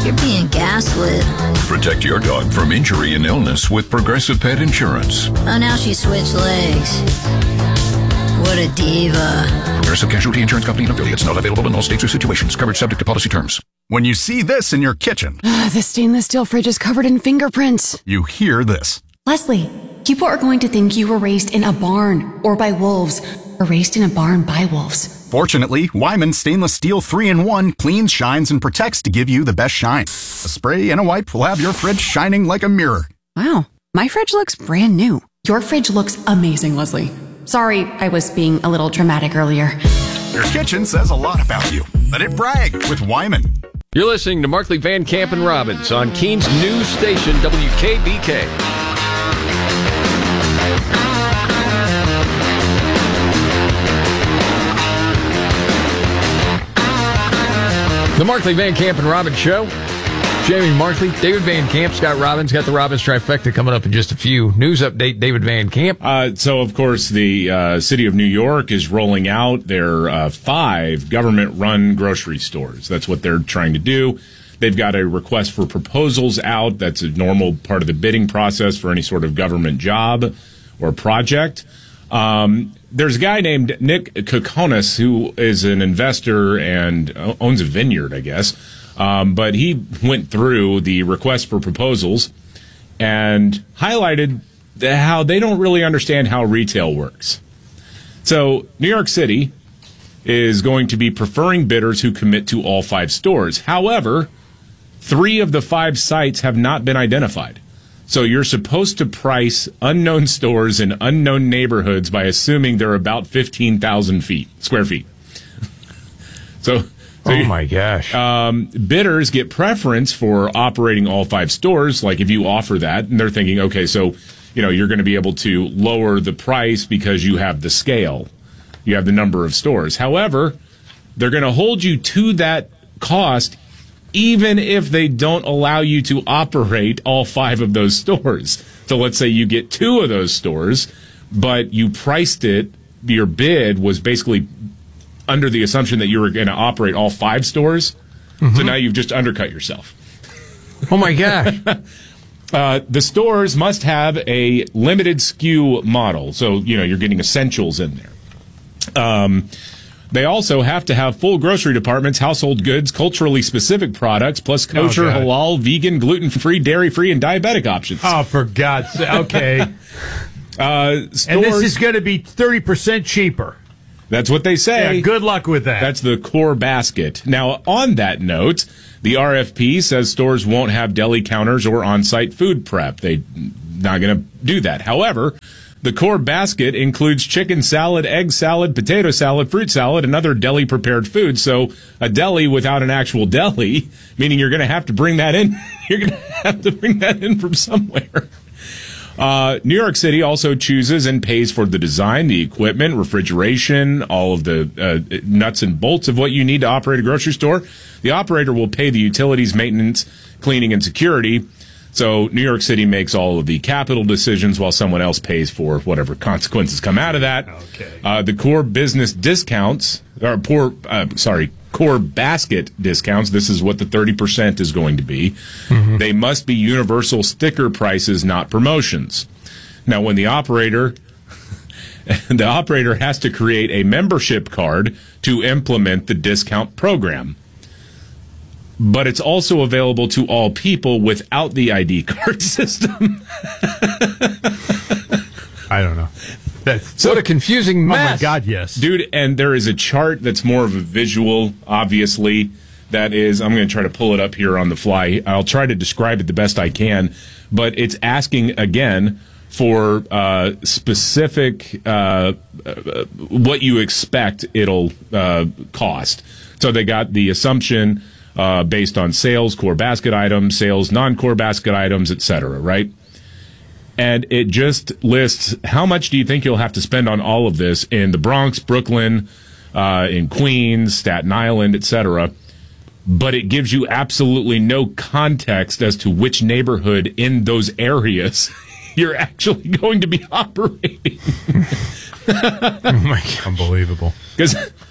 You're being gaslit. Protect your dog from injury and illness with Progressive Pet Insurance. Oh, now she switched legs. What a diva. Progressive Casualty Insurance Company and affiliates. Not available in all states or situations. Coverage subject to policy terms. When you see this in your kitchen, The stainless steel fridge is covered in fingerprints. you hear this. Leslie, people are going to think you were raised in a barn or by wolves or raised in a barn by wolves. Fortunately, Wyman Stainless Steel 3-in-1 cleans, shines, and protects to give you the best shine. A spray and a wipe will have your fridge shining like a mirror. Wow, my fridge looks brand new. Your fridge looks amazing, Leslie. Sorry, I was being a little dramatic earlier. Your kitchen says a lot about you. Let it brag with Wyman. You're listening to Markley, Van Camp, and Robbins on Keene's news station, WKBK. The Markley, Van Camp, and Robbins Show. Jamie Markley, David Van Camp, Scott Robbins. Got the Robbins trifecta coming up in just a few. News update, David Van Camp. So, of course, the city of New York is rolling out their 5 government-run grocery stores. That's what they're trying to do. They've got a request for proposals out. That's a normal part of the bidding process for any sort of government job or project. There's a guy named Nick Kokonis who is an investor and owns a vineyard, I guess. But he went through the request for proposals and highlighted how they don't really understand how retail works. So New York City is going to be preferring bidders who commit to all 5 stores. However, 3 of the 5 sites have not been identified. So you're supposed to price unknown stores in unknown neighborhoods by assuming they're about 15,000 square feet. So oh my gosh. Bidders get preference for operating all 5 stores. Like if you offer that, and they're thinking, okay, so you're going to be able to lower the price because you have the scale, you have the number of stores. However, they're going to hold you to that cost even if they don't allow you to operate all 5 of those stores. So let's say you get 2 of those stores, but you priced it, your bid was basically under the assumption that you were going to operate all 5 stores. Mm-hmm. So now you've just undercut yourself. Oh my gosh. The stores must have a limited SKU model. So, you're getting essentials in there. They also have to have full grocery departments, household goods, culturally specific products, plus kosher, halal, vegan, gluten-free, dairy-free, and diabetic options. Oh, for God's sake. Okay. And this is going to be 30% cheaper. That's what they say. Yeah, good luck with that. That's the core basket. Now, on that note, the RFP says stores won't have deli counters or on-site food prep. They're not going to do that. However, the core basket includes chicken salad, egg salad, potato salad, fruit salad, and other deli-prepared foods. So a deli without an actual deli, meaning you're going to have to bring that in. You're going to have to bring that in from somewhere. New York City also chooses and pays for the design, the equipment, refrigeration, all of the nuts and bolts of what you need to operate a grocery store. The operator will pay the utilities, maintenance, cleaning, and security. So New York City makes all of the capital decisions while someone else pays for whatever consequences come out of that. Okay. The core business discounts, core basket discounts, this is what the 30% is going to be. Mm-hmm. They must be universal sticker prices, not promotions. Now, when the operator has to create a membership card to implement the discount program. But it's also available to all people without the ID card system. I don't know. What a confusing mess. Oh, my God, yes. Dude, and there is a chart that's more of a visual, obviously. That is, I'm going to try to pull it up here on the fly. I'll try to describe it the best I can. But it's asking, again, for specific what you expect it'll cost. So they got the assumption based on sales, core basket items, sales, non-core basket items, etc., right? And it just lists how much do you think you'll have to spend on all of this in the Bronx, Brooklyn, in Queens, Staten Island, etc. But it gives you absolutely no context as to which neighborhood in those areas you're actually going to be operating. Oh my God. Unbelievable. Because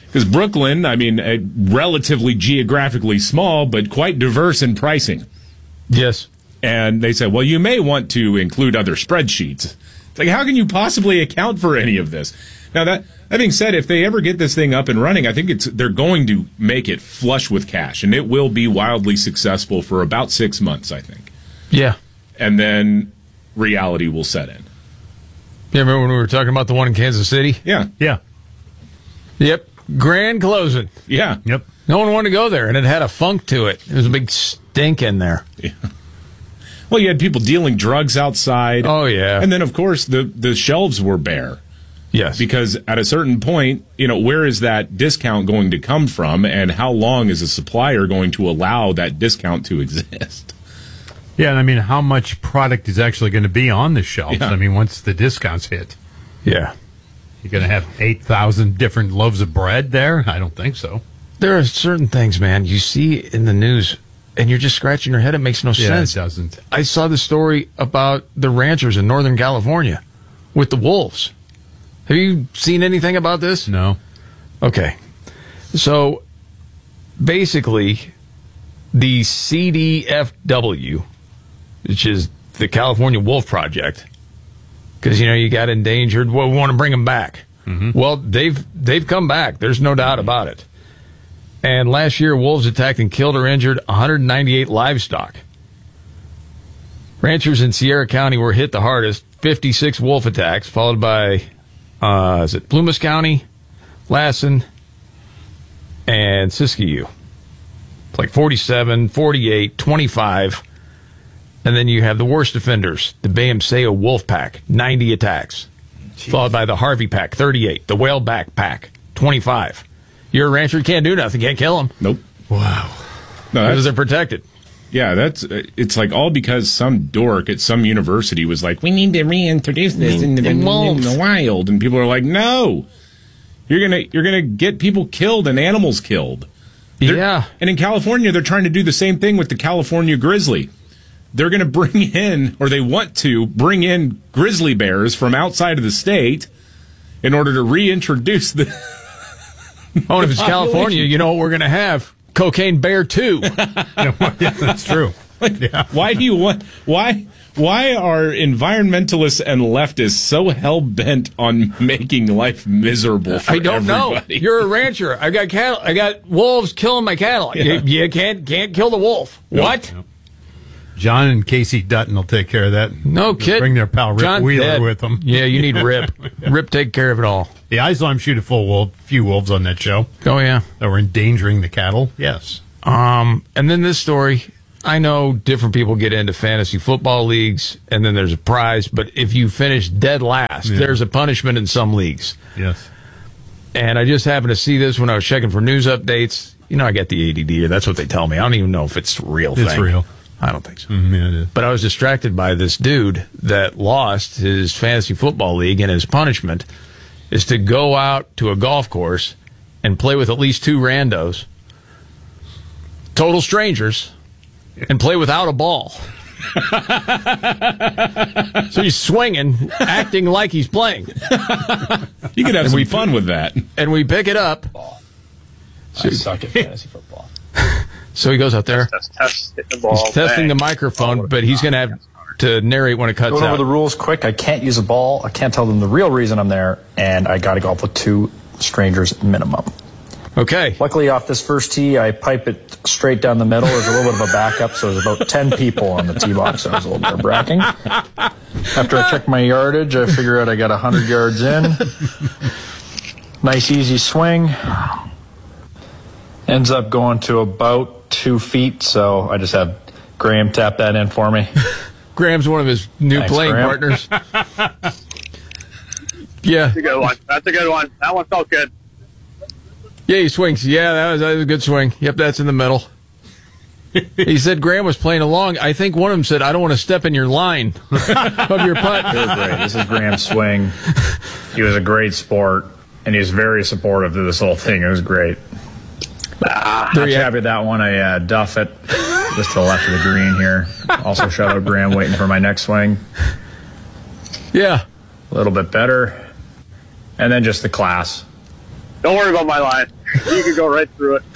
Because Brooklyn, I mean, relatively geographically small, but quite diverse in pricing. Yes. And they said, well, you may want to include other spreadsheets. It's like, how can you possibly account for any of this? Now, that being said, if they ever get this thing up and running, I think they're going to make it flush with cash, and it will be wildly successful for about 6 months, I think. Yeah. And then reality will set in. Yeah, remember when we were talking about the one in Kansas City? Yeah. Yeah. Yep. Grand closing. Yeah. Yep. No one wanted to go there, and it had a funk to it. It was a big stink in there. Yeah. Well, you had people dealing drugs outside. Oh, yeah. And then, of course, the shelves were bare. Yes. Because at a certain point, where is that discount going to come from, and how long is a supplier going to allow that discount to exist? Yeah, and I mean, how much product is actually going to be on the shelves? Yeah. I mean, once the discounts hit. Yeah. You're going to have 8,000 different loaves of bread there? I don't think so. There are certain things, man, you see in the news, and you're just scratching your head. It makes no sense. Yeah, it doesn't. I saw the story about the ranchers in Northern California with the wolves. Have you seen anything about this? No. Okay. So, basically, the CDFW, which is the California Wolf Project, because, you got endangered. Well, we want to bring them back. Mm-hmm. Well, they've come back. There's no doubt about it. And last year, wolves attacked and killed or injured 198 livestock. Ranchers in Sierra County were hit the hardest, 56 wolf attacks, followed by, Plumas County, Lassen, and Siskiyou. It's like 47, 48, 25. And then you have the worst offenders, the Bayamseo Wolf Pack, 90 attacks. Jeez. Followed by the Harvey Pack, 38. The Whaleback Pack, 25. You're a rancher, you can't do nothing. Can't kill them. Nope. Wow. No, because they're protected. Yeah, it's like all because some dork at some university was like, we need to reintroduce this in the wild. And people are like, no. You're gonna get people killed and animals killed. Yeah. And in California, they're trying to do the same thing with the California grizzly. They're going to bring in, or they want to bring in, grizzly bears from outside of the state in order to reintroduce the. Oh, if it's California, you know what we're going to have? Cocaine Bear 2. Yeah, that's true. Yeah. Why are environmentalists and leftists so hell-bent on making life miserable for I don't everybody? know. You're a rancher. I got cattle. I got wolves killing my cattle. Yeah. You can't kill the wolf. Nope. What? Nope. John and Casey Dutton will take care of that. No kid. Bring their pal Rip John Wheeler dead. with them. Yeah, you need Rip. Rip take care of it all. Yeah, I saw him shoot a few wolves on that show. Oh, yeah. That were endangering the cattle. Yes. And then this story, I know different people get into fantasy football leagues, and then there's a prize, but if you finish dead last, there's a punishment in some leagues. Yes. And I just happened to see this when I was checking for news updates. You know, I get the ADD, that's what they tell me. I don't even know if it's a real thing. It's real. I don't think so. Mm-hmm, yeah, it is. But I was distracted by this dude that lost his fantasy football league, and his punishment is to go out to a golf course and play with at least two randos, total strangers, and play without a ball. So he's swinging, acting like he's playing. You could have some fun with that. And we pick it up. I suck at fantasy football. So he goes out there. Test the ball. He's testing the microphone, but he's going to have to narrate when it cuts Going out. over the rules quick. I can't use a ball. I can't tell them the real reason I'm there, and I got to golf with two strangers minimum. Okay. Luckily, off this first tee, I pipe it straight down the middle. There's a little bit of a backup, so there's about 10 people on the tee box. So it was a little nerve-wracking. After I checked my yardage, I figure out I got 100 yards in. Nice, easy swing. Ends up going to about 2 feet, so I just have Graham tap that in for me. Graham's one of his new Thanks, playing Graham. partners. Yeah. That's a good one. That's a good one. That one felt good. Yeah, he swings. Yeah, that was a good swing. Yep, that's in the middle. He said Graham was playing along. I think one of them said, I don't want to step in your line of your putt. It was great. This is Graham's swing. He was a great sport, and he was very supportive of this whole thing. It was great. I cavied that one. I duff it just to the left of the green here. Also, shout out Graham, waiting for my next swing. Yeah. A little bit better. And then just the class. Don't worry about my line. You could go right through it.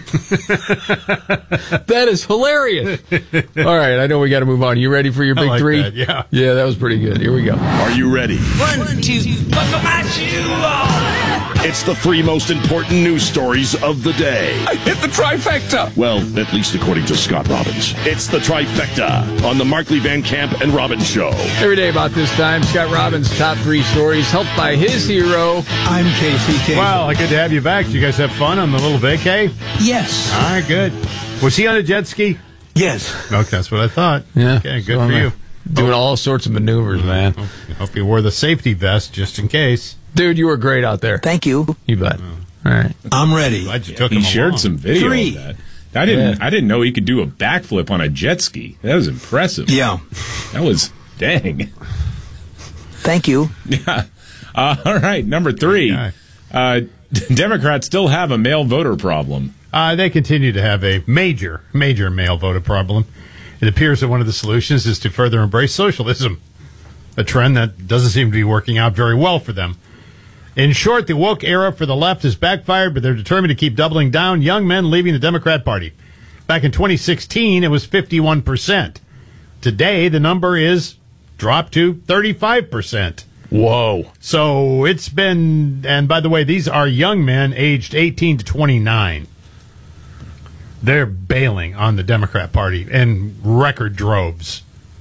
That is hilarious. All right, I know we got to move on. You ready for your big three? That, yeah. Yeah, that was pretty good. Here we go. Are you ready? 1, 2, buckle my shoe on. It's the 3 most important news stories of the day. I hit the trifecta. Well, at least according to Scott Robbins. It's the trifecta on the Markley, Van Camp, and Robbins Show. Every day about this time, Scott Robbins' top 3 stories, helped by his hero. I'm Casey. Well, good to have you back. Did you guys have fun on the little vacay? Yes. All right, good. Was he on a jet ski? Yes. Okay, that's what I thought. Yeah. Okay, good for you. Doing all sorts of maneuvers, man. Hope you wore the safety vest just in case. Dude, you were great out there. Thank you. You bet. All right. I'm ready. Glad you took He him shared along. some video 3. of that. I didn't know he could do a backflip on a jet ski. That was impressive. Yeah. That was dang. Thank you. Yeah. All right, number 3. Democrats still have a male voter problem. They continue to have a major male voter problem. It appears that one of the solutions is to further embrace socialism, a trend that doesn't seem to be working out very well for them. In short, the woke era for the left has backfired, but they're determined to keep doubling down young men leaving the Democrat Party. Back in 2016, it was 51%. Today, the number is dropped to 35%. Whoa. So it's been, and by the way, these are young men aged 18 to 29. They're bailing on the Democrat Party in record droves.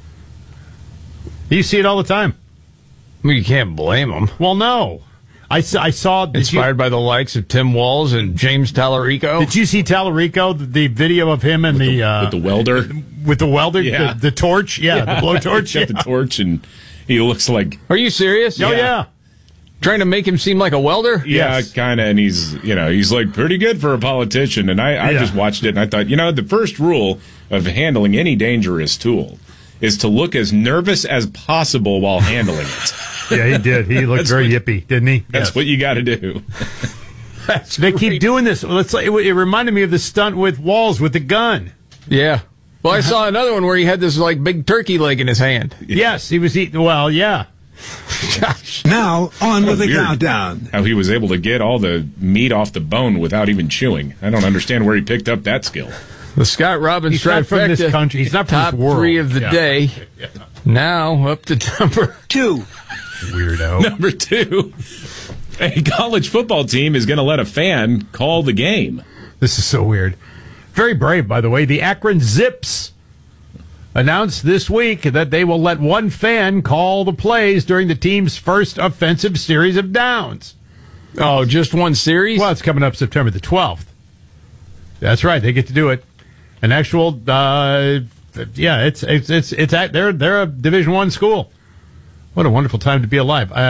You see it all the time. I mean, you can't blame them. Well, no. I saw... Inspired by the likes of Tim Walz and James Tallarico. Did you see Tallarico, the video of him and with the welder? With the welder? Yeah. The torch? Yeah, the blowtorch. He's got the torch, and he looks like... Are you serious? Oh, yeah. Trying to make him seem like a welder? Yeah, Yes. kind of, and he's like pretty good for a politician. And I just watched it, and I thought, the first rule of handling any dangerous tool is to look as nervous as possible while handling it. Yeah, he did. He looked very yippy, didn't he? That's what you got to do. They keep doing this. It reminded me of the stunt with Walls with the gun. Yeah. Well, I saw another one where he had this big turkey leg in his hand. Yes, he was eating. Well, yeah. Gosh. Now, on with the Weird countdown. How he was able to get all the meat off the bone without even chewing. I don't understand where he picked up that skill. The Scott Robbins He's not from trifecta. this country. He's not from top this world. 3 of the day. Yeah. Now up to number 2. Weirdo. Number 2, a college football team is going to let a fan call the game. This is so weird. Very brave, by the way. The Akron Zips announced this week that they will let one fan call the plays during the team's first offensive series of downs. Oh, just one series? Well, it's coming up September the 12th. That's right. They get to do it. An actual, they're a Division I school. What a wonderful time to be alive.